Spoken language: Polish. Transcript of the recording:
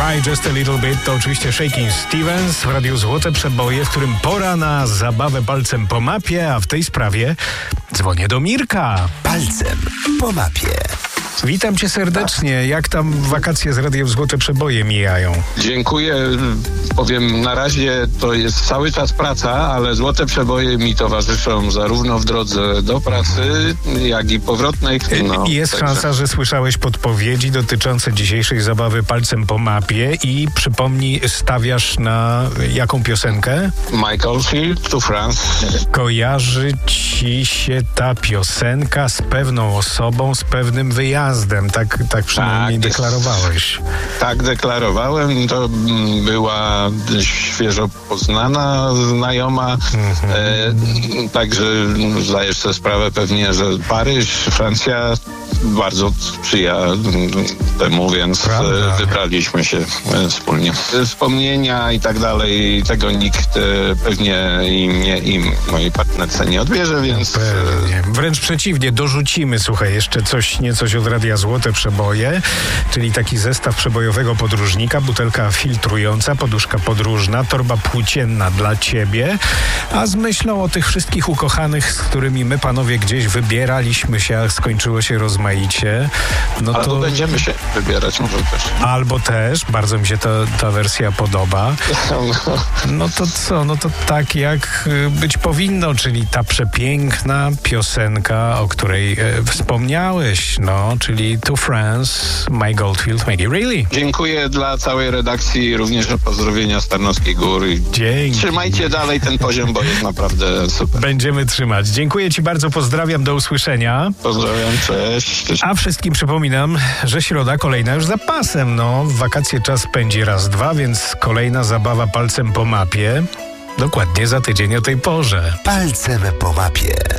Cry Just a Little Bit to oczywiście Shakin' Stevens w Radiu Złote Przeboje, w którym pora na zabawę palcem po mapie, a w tej sprawie dzwonię do Mirka. Palcem po mapie. Witam cię serdecznie. Jak tam wakacje z Radiem Złote Przeboje mijają? Dziękuję. Powiem, na razie to jest cały czas praca, ale Złote Przeboje mi towarzyszą zarówno w drodze do pracy, jak i powrotnej. Jest szansa, że słyszałeś podpowiedzi dotyczące dzisiejszej zabawy palcem po mapie i przypomnij, stawiasz na jaką piosenkę? Michael Field to France. Kojarzy ci się ta piosenka z pewną osobą, z pewnym wyjazdem. Tak przynajmniej deklarowałeś. Tak deklarowałem. To była świeżo poznana znajoma. Także zdajesz sobie sprawę pewnie, że Paryż, Francja bardzo sprzyja temu, więc wybraliśmy się wspólnie. Wspomnienia i tak dalej, tego nikt pewnie i mnie, i mojej partnerce nie odbierze, więc... Pewnie. Wręcz przeciwnie, dorzucimy, słuchaj, jeszcze coś od Radia Złote Przeboje, czyli taki zestaw przebojowego podróżnika, butelka filtrująca, poduszka podróżna, torba płócienna dla ciebie, a z myślą o tych wszystkich ukochanych, z którymi my, panowie, gdzieś wybieraliśmy się, a skończyło się rozmaicie, no albo to... będziemy się wybierać, może też. Albo też, bardzo mi się ta wersja podoba. No to co? No to tak jak być powinno, czyli ta przepiękna piosenka, o której wspomniałeś, czyli To France, My Goldfield, Maggie Reilly. Dziękuję dla całej redakcji, również pozdrowienia z Tarnowskiej Góry. Dzięki. Trzymajcie dalej ten poziom, bo jest naprawdę super. Będziemy trzymać. Dziękuję ci bardzo, pozdrawiam, do usłyszenia. Pozdrawiam, cześć. A wszystkim przypominam, że środa kolejna już za pasem. W wakacje czas pędzi raz, dwa, więc kolejna zabawa palcem po mapie. Dokładnie za tydzień o tej porze. Palcem po mapie.